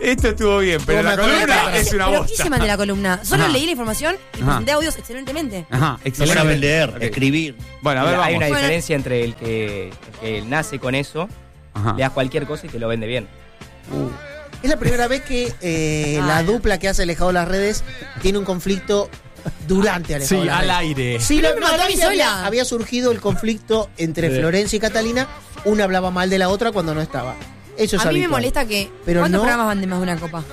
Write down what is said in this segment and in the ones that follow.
Esto estuvo bien, pero la columna es una Pero bosta. ¿qué se mandé la columna? Solo Ajá. leí la información y presenté audios excelentemente. Ajá, No excelente. saben leer, Ok. escribir. Bueno, a ver, Hay vamos. una diferencia entre el que nace con eso, Ajá. le das cualquier cosa y te lo vende bien. Es la primera vez que la dupla que hace Alejado de las Redes tiene un conflicto durante Alejado de Sí, las al Redes. aire. Sí, Pero me mató a mí antes sola. había surgido el conflicto entre Florencia y Catalina. Una hablaba mal de la otra cuando no estaba. Eso es A mí me habitual. molesta que... Pero ¿Cuántos no- programas van de más de una copa?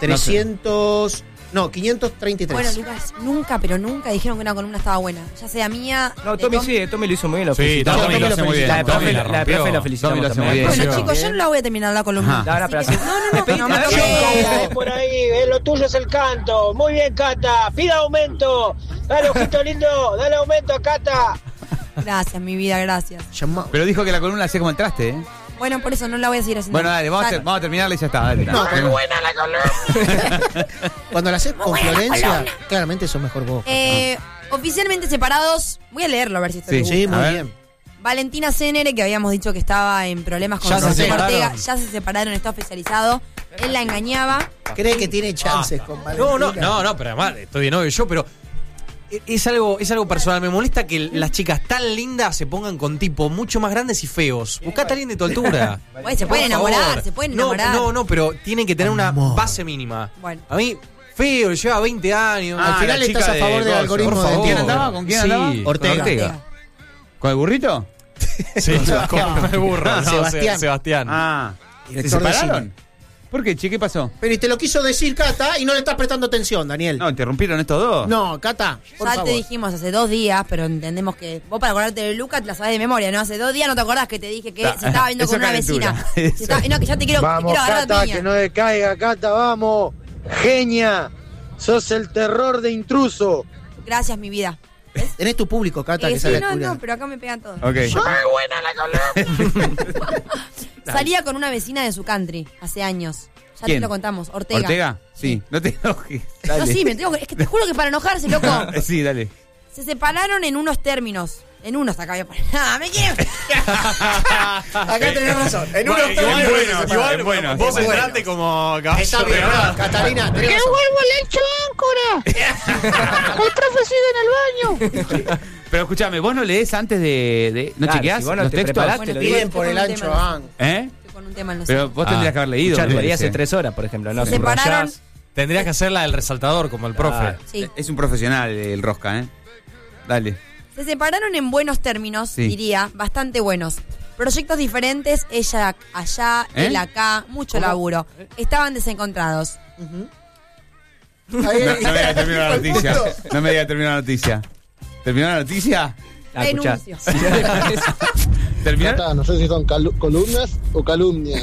300... No, 533. Bueno, Lucas, nunca, pero nunca dijeron que una columna estaba buena. Ya sea mía... No, de Tommy Tom. sí, Tommy lo hizo muy bien. Lo Sí, felicitamos. Tommy lo hace muy bien. La de Tommy profe la la rompió. profe lo felicitamos Tommy lo hace muy también. bien. Bueno, Sí, chicos, yo no la voy a terminar la columna. Ajá. No, pero Así que- así- no me toques. Cata, por ahí, lo tuyo es el canto. Muy bien, Cata. Pida aumento. Dale, ojito lindo. Dale aumento a Cata. Gracias, mi vida, gracias. Llamado. Pero dijo que la columna hacía como el traste, ¿eh? Bueno, por eso no la voy a seguir haciendo. Bueno, dale, vamos a terminarla y ya está. Dale. No, Dale. buena la columna. Cuando la haces con buena la Florencia, columna. claramente sos mejor vos. Oficialmente separados, voy a leerlo a ver si esto Sí. te gusta. Sí, A muy ver. bien. Valentina Cenere, que habíamos dicho que estaba en problemas con Ya se Rocío separaron. Ortega, ya se separaron, está oficializado. Él la engañaba. Cree que tiene chances con Valentina. No, pero además estoy de novio yo, pero es algo personal. Me molesta que las chicas tan lindas se pongan con tipos mucho más grandes y feos. Buscate a alguien de tu altura. Bueno, se pueden Por favor. enamorar, se pueden enamorar. No, pero tienen que tener una base mínima. Bueno. A mí, feo, lleva 20 años. Al final la estás chica a favor del Coso. algoritmo Por de favor. ¿Quién andaba? ¿Con quién Sí, andaba? Ortega. Con ¿Con el burrito? Sí, con el burro. No, Sebastián. Sebastián. Ah. ¿Se Director de separaron? cine. ¿Por qué, che? ¿Qué pasó? Pero y te lo quiso decir Cata y no le estás prestando atención, Daniel. No, interrumpieron estos dos. No, Cata, por Ya favor. te dijimos hace 2 días, pero entendemos que vos para acordarte de Lucas te la sabés de memoria, ¿no? Hace 2 días no te acordás que te dije que se estaba viendo Eso con una calentura. vecina. Eso. No, que ya te quiero agarrar a piña. decaiga, Cata, vamos. Genia. Sos el terror de intruso. Gracias, mi vida. Tenés tu público, Cata, que Sí, sabe no, curar. no, pero acá me pegan todos. Ok. Salía con una vecina de su country hace años. Ya ¿Quién? te lo contamos. Ortega. ¿Ortega? Sí. No te enojes. No, Dale. sí, es que te juro que para enojarse, loco. Sí, dale. Se separaron en unos términos. En unos acá voy a poner. ¡Ah, me quiero! Acá tenés razón. En unos Igual, bueno. Vos Bueno. entraste como caballo Está bien, regalado. Catalina, tenés razón. El profe sigue en el baño. Pero escúchame, ¿vos no lees antes de ¿no Claro, chequeás si vos no los te textos? preparaste, Bueno, lo bien, Bien por el Estoy ancho con un tema, van. ¿Eh? Estoy con un tema en los Pero vos tendrías que haber leído. Escuchá, me lo haría parece. hace 3 horas, por ejemplo. No, Se separaron. subrayás. Tendrías que hacerla del resaltador, como el profe. Sí. Es un profesional el Rosca, ¿eh? Dale. Se separaron en buenos términos, Sí. diría, bastante buenos. Proyectos diferentes, ella allá, ¿Eh? él acá, mucho laburo. Estaban desencontrados. No me diga terminar la noticia. No me diga terminar la noticia. ¿Terminó la noticia? Ah, escuchá. Denuncio. ¿Terminó? no sé si son columnas o calumnias.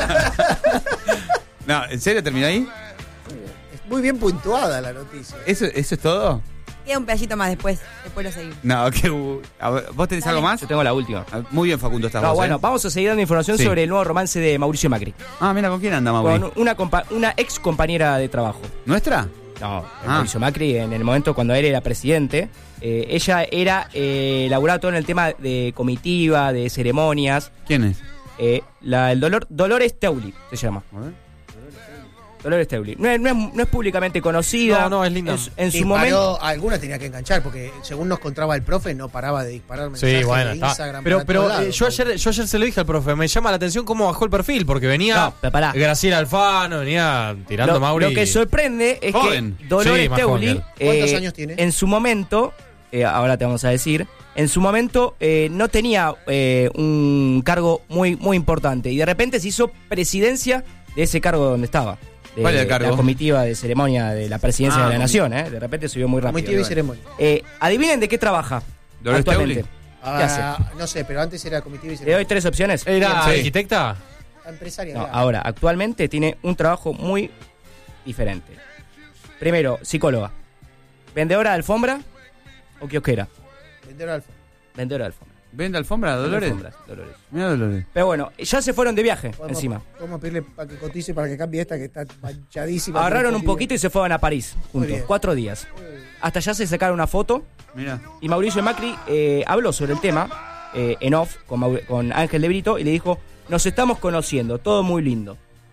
No, ¿en serio terminó ahí? Muy bien puntuada la noticia. ¿Eso es todo? Queda un pedacito más después lo seguimos. No, a ver, ¿vos tenés Dale. algo más? Yo tengo la última. Ah, muy bien, Facundo, estás No, vos, bueno, ¿eh? vamos a seguir dando información Sí. sobre el nuevo romance de Mauricio Macri. Ah, mira, ¿con quién anda, Mauri? Con una ex compañera de trabajo. ¿Nuestra? No, Mauricio Macri, en el momento cuando él era presidente, ella era laburaba todo en el tema de comitiva, de ceremonias. ¿Quién es? El Dolores Teuli se llama. A ver. Dolores Teuli. No es públicamente conocida. No, es linda. En su momento. Alguna tenía que enganchar, porque según nos contaba el profe, no paraba de disparar mensajes Sí, bueno, de está. Instagram. Pero para todos lados. yo ayer se lo dije al profe, me llama la atención cómo bajó el perfil, porque venía No, pero pará. Graciela Alfano, venía tirando Mauri. Lo que sorprende es Joven. que Dolores Sí, más Teuli, joven ¿Cuántos años tiene? En su momento, ahora te vamos a decir, en su momento no tenía un cargo muy, muy importante y de repente se hizo presidencia de ese cargo donde estaba. ¿Cuál era el cargo? La comitiva de ceremonia de la presidencia de la nación, De repente subió muy rápido. Comitiva y ceremonia. Adivinen de qué trabaja Dolores actualmente. Teuli. ¿Qué hace? No sé, pero antes era comitiva y Le doy ceremonia. 3 opciones. ¿Era Sí. arquitecta? Empresaria. No, claro. ahora, actualmente tiene un trabajo muy diferente. Primero, psicóloga. ¿Vendedora de alfombra o kiosquera? Vendedor alfa. Vendedora de alfombra. ¿Vende alfombra, Dolores? Alfombras, Dolores. Mira, Dolores. Pero bueno, ya se fueron de viaje Podemos- encima. Podemos pedirle para que cotice, para que cambie esta que está manchadísima. Agarraron un poquito y se fueron a París Muy juntos. bien. 4 días. Hasta ya se sacaron una foto Mira. y Mauricio Macri habló sobre el tema en off con Ángel de Brito y le dijo: nos estamos conociendo, todo muy lindo.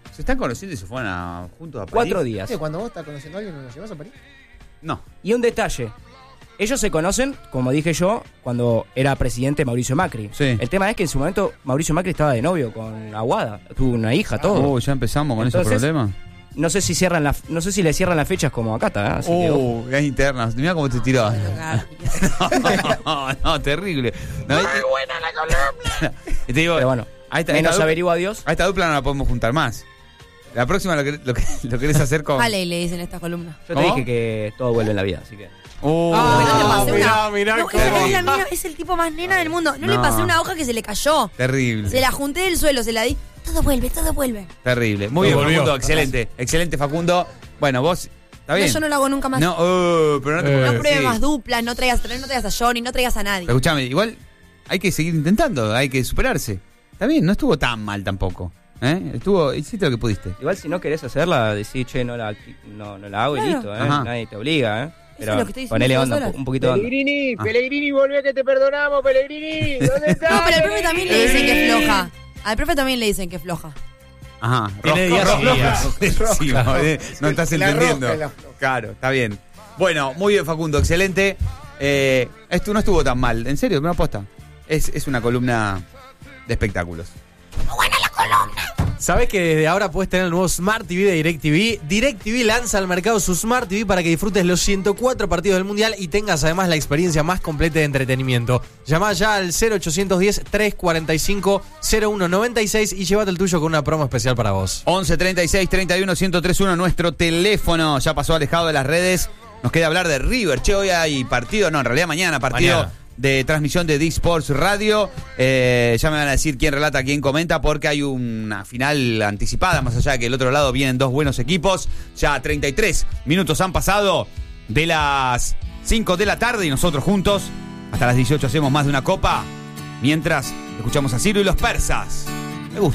Se están conociendo y se fueron juntos a París. 4 días. Sí, cuando vos estás conociendo a alguien, ¿no lo llevas a París? No. Y un detalle. Ellos se conocen, como dije yo, cuando era presidente Mauricio Macri. Sí. El tema es que en su momento Mauricio Macri estaba de novio con Aguada. Tuvo una hija, todo. Ya empezamos con Entonces, ese problema. No sé si le cierran las fechas como a Cata. Así que, ojo. Gas internas. Mira cómo te tiró. No, terrible. No, muy buena la Colombia. Te digo, Pero bueno, menos averigua Dios. A esta dupla no la podemos juntar más. La próxima lo querés hacer con... Vale, le dicen esta columna. Yo te dije que todo vuelve en la vida, así que... Es el tipo más nena del mundo. No le pasé una hoja que se le cayó. Terrible. Se la junté del suelo, se la di. Todo vuelve. Terrible. Muy bien, Facundo. Excelente, Facundo. Bueno, vos... ¿Está bien? No, yo no lo hago nunca más. No, pero no te No pruebes más duplas, no traigas a Johnny, no traigas a nadie. Escuchame, igual hay que seguir intentando, hay que superarse. Está bien, no estuvo tan mal tampoco. Hiciste lo que pudiste. Igual si no querés hacerla, decís, che, no la hago Claro. y listo, Ajá. Nadie te obliga, Eso es lo que estoy diciendo ponele todas onda, horas. un poquito de onda. Pellegrini, volvé que te perdonamos, Pellegrini. ¿Dónde estás? No, pero al profe también le dicen que es floja. Al profe también le dicen que es floja. Ajá. Tiene días y días. Sí, no estás La entendiendo. roja, la floja. Claro, está bien. Bueno, muy bien, Facundo, excelente. Esto no estuvo tan mal, en serio, no aposta. Es una columna de espectáculos. ¿Sabés que desde ahora puedes tener el nuevo Smart TV de DirecTV? DirecTV lanza al mercado su Smart TV para que disfrutes los 104 partidos del Mundial y tengas además la experiencia más completa de entretenimiento. Llama ya al 0810-345-0196 y llévate el tuyo con una promo especial para vos. 11 36 31 1031, nuestro teléfono. Ya pasó alejado de las redes. Nos queda hablar de River. Che, hoy hay partido, no, en realidad mañana partido. Mañana. De transmisión de D-Sports Radio. Ya me van a decir quién relata, quién comenta, porque hay una final anticipada, más allá de que del otro lado vienen dos buenos equipos. Ya 33 minutos han pasado de las 5 de la tarde y nosotros juntos hasta las 18 hacemos más de una copa. Mientras escuchamos a Ciro y los persas.